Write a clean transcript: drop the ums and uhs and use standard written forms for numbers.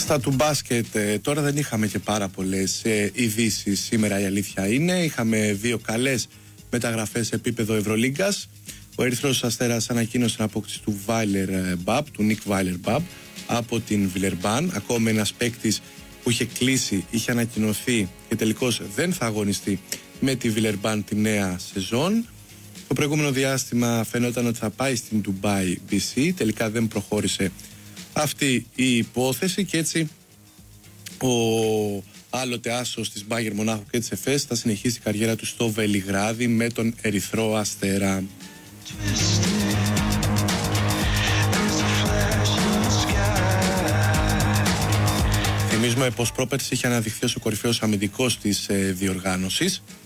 Στα του μπάσκετ τώρα δεν είχαμε και πάρα πολλές ειδήσεις σήμερα, η αλήθεια είναι. Είχαμε δύο καλές μεταγραφές σε επίπεδο Ευρωλίγκας. Ο Ερυθρός Αστέρας ανακοίνωσε την απόκτηση του Νικ Βάιλερ Μπαμπ από την Βιλερμπάν. Ακόμα ένας παίκτης που είχε κλείσει, είχε ανακοινωθεί και τελικώς δεν θα αγωνιστεί με τη Βιλερμπάν τη νέα σεζόν. Το προηγούμενο διάστημα φαινόταν ότι θα πάει στην Dubai BC, τελικά δεν προχώρησε αυτή η υπόθεση και έτσι ο άλλοτε άσος της Μπάγερ Μονάχου και της ΕΦΕΣ θα συνεχίσει την καριέρα του στο Βελιγράδι με τον Ερυθρό Αστέρα. Θυμίζουμε πως πρόπερση είχε αναδειχθεί ως ο κορυφαίος αμυντικός της διοργάνωσης.